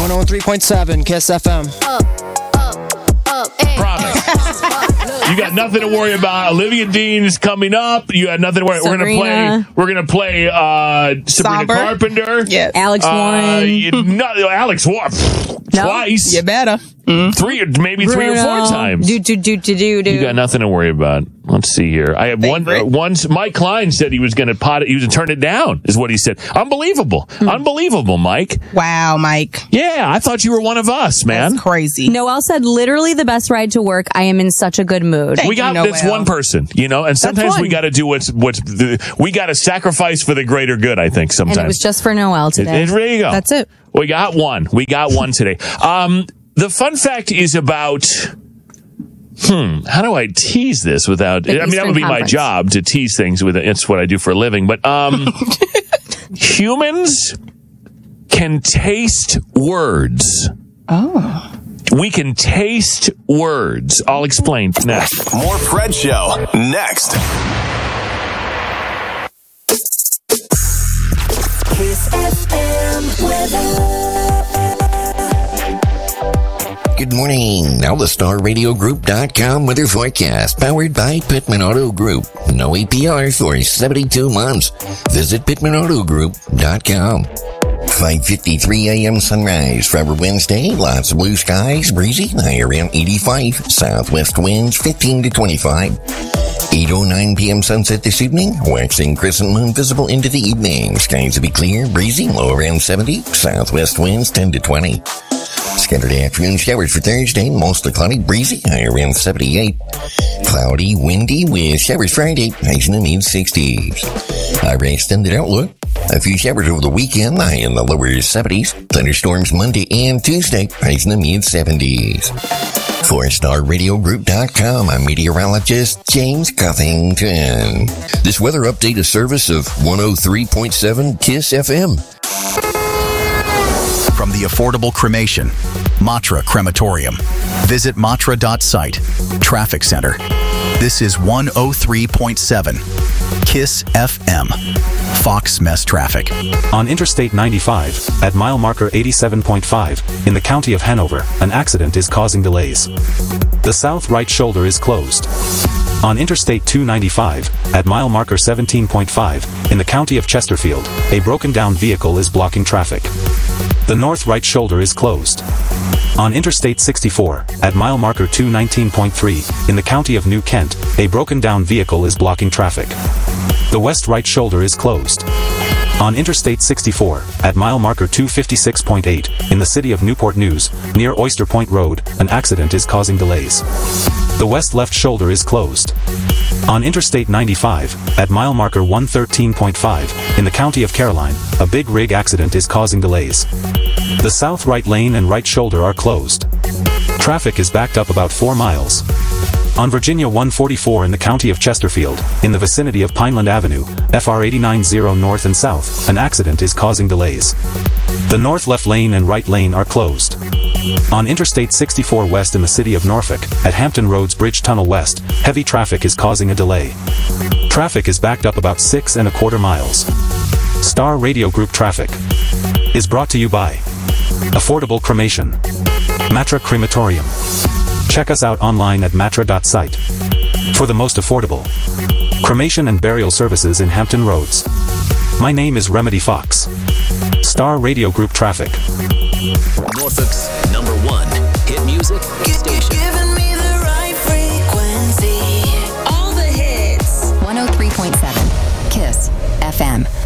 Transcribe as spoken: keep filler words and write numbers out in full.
one oh three point seven Kiss F M. Up, up, up, hey. Promise. You got nothing to worry about. Olivia Dean's coming up. You got nothing to worry. We're gonna play. We're gonna play uh, Sabrina Somber. Carpenter. Yes. Alex Uh, Warren. you, no, Alex Warren. No? Twice. You better. Mm. Three, or maybe three or four times. Do, do, do, do, do, do. You got nothing to worry about. Let's see here. I have one. Uh, once Mike Klein said he was going to pot it. He was going to turn it down. Is what he said. Unbelievable. Hmm. Unbelievable, Mike. Wow, Mike. Yeah, I thought you were one of us, man. That's crazy. Noelle said, literally the best ride to work. I am in such a good mood. Thank we got you, this Noelle. one person, you know, and sometimes we one. got to do what's what's the, we got to sacrifice for the greater good. I think sometimes. And it was just for Noelle today. It- it- there you go. That's it. We got one. We got one today. Um, the fun fact is about. Hmm. How do I tease this without? The I mean, that Eastern would be my Conference. job to tease things with it. It's what I do for a living. But um, humans can taste words. Oh. We can taste words. I'll explain next. More Fred Show next. Kiss F M weather. Good morning. Now the Star Radio Group dot com weather forecast, powered by Pittman Auto Group. No A P R for seventy-two months. Visit Pittman Auto Group dot com. five fifty-three a.m. sunrise for our Wednesday. Lots of blue skies, breezy, high around eighty-five. Southwest winds fifteen to twenty-five. eight oh nine p.m. sunset this evening. Waxing crescent moon visible into the evening. Skies to be clear, breezy, low around seventy. Southwest winds ten to twenty. Scattered afternoon showers for Thursday, mostly cloudy, breezy, high around seventy-eight. Cloudy, windy, with showers Friday, highs in the mid-sixties. Our extended outlook. A few showers over the weekend, high in the lower seventies. Thunderstorms Monday and Tuesday, highs in the mid-seventies. For Star Radio Group dot com, I'm meteorologist James Cuthington. This weather update is service of one oh three point seven Kiss F M. From the affordable cremation, Matra Crematorium. Visit matra dot site. Traffic Center. This is one oh three point seven Kiss F M. Fox Mess Traffic. On Interstate ninety-five, at mile marker eighty-seven point five, in the county of Hanover, an accident is causing delays. The south right shoulder is closed. On Interstate two ninety-five, at mile marker seventeen point five, in the county of Chesterfield, a broken down vehicle is blocking traffic. The north right shoulder is closed. On Interstate sixty-four, at mile marker two nineteen point three, in the county of New Kent, a broken down vehicle is blocking traffic. The west right shoulder is closed. On Interstate sixty-four, at mile marker two fifty-six point eight, in the city of Newport News, near Oyster Point Road, an accident is causing delays. The west left shoulder is closed. On Interstate ninety-five, at mile marker one thirteen point five, in the county of Caroline, a big rig accident is causing delays. The south right lane and right shoulder are closed. Traffic is backed up about four miles. On Virginia one forty-four in the county of Chesterfield, in the vicinity of Pineland Avenue, F R eight ninety north and south, an accident is causing delays. The north left lane and right lane are closed. On Interstate sixty-four west in the city of Norfolk, at Hampton Roads Bridge Tunnel West, heavy traffic is causing a delay. Traffic is backed up about six and a quarter miles. Star Radio Group Traffic is brought to you by Affordable Cremation, Matra Crematorium. Check us out online at matra dot site for the most affordable cremation and burial services in Hampton Roads. My name is Remedy Fox. Star Radio Group Traffic. Norfolk's number one hit music station. Giving me the right frequency. All the hits. one oh three point seven Kiss F M.